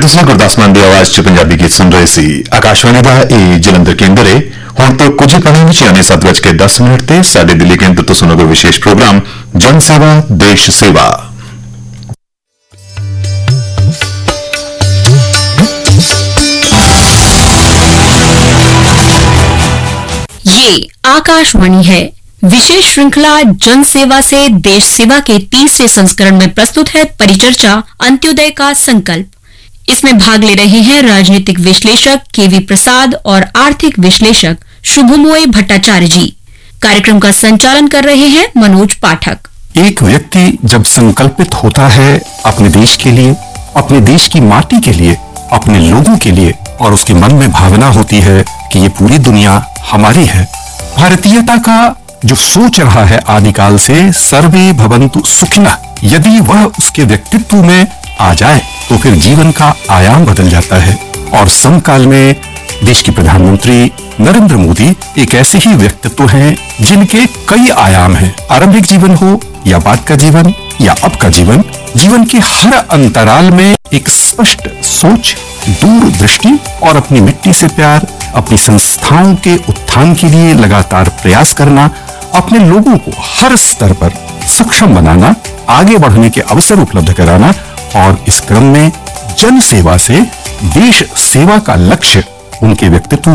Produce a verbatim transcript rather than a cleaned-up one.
ਤੁਸੀਂ ਗੁਰਦਾਸ ਮਾਨ ਦੀ ਆਵਾਜ਼ 'ਚ ਪੰਜਾਬੀ ਗੀਤ ਸੁਣ ਰਹੇ ਸੀ। ਆਕਾਸ਼ਵਾਣੀ ਦਾ ਇਹ ਜਲੰਧਰ ਕੇਂਦਰ ਹੈ। ਹੁਣ ਤੋਂ ਕੁਝ ਹੀ ਪਲਾਂ ਵਿੱਚ ਯਾਨੀ ਸੱਤ ਵੱਜ ਕੇ ਦਸ ਮਿੰਟ ਤੇ ਸਾਡੇ ਦਿੱਲੀ ਕੇਂਦਰ ਤੋਂ ਸੁਣੋਗੇ ਵਿਸ਼ੇਸ਼ ਪ੍ਰੋਗਰਾਮ ਜਨ ਸੇਵਾ देश सेवा। ये आकाशवाणी है। विशेष श्रृंखला जन सेवा से देश सेवा के तीसरे संस्करण में प्रस्तुत है परिचर्चा अंत्योदय का संकल्प। इसमें भाग ले रहे हैं राजनीतिक विश्लेषक केवी प्रसाद और आर्थिक विश्लेषक शुभमोय भट्टाचार्य जी। कार्यक्रम का संचालन कर रहे हैं मनोज पाठक। एक व्यक्ति जब संकल्पित होता है अपने देश के लिए, अपने देश की माटी के लिए, अपने लोगों के लिए, और उसके मन में भावना होती है कि ये पूरी दुनिया हमारी है, भारतीयता का जो सोच रहा है आदिकाल से सर्वे भवन्तु सुखिनः, यदि वह उसके व्यक्तित्व में आ जाए तो फिर जीवन का आयाम बदल जाता है। और समकाल में देश के प्रधानमंत्री नरेंद्र मोदी एक ऐसे ही व्यक्तित्व हैं जिनके कई आयाम हैं। आरंभिक जीवन हो या बाद का जीवन या अब का जीवन, जीवन के हर अंतराल में एक स्पष्ट सोच, दूरदृष्टि और अपनी मिट्टी से प्यार, अपनी संस्थाओं के उत्थान के लिए लगातार प्रयास करना, अपने लोगों को हर स्तर पर सक्षम बनाना, आगे बढ़ने के अवसर उपलब्ध कराना, और इस क्रम में जन सेवा से देश सेवा का लक्ष्य उनके व्यक्तित्व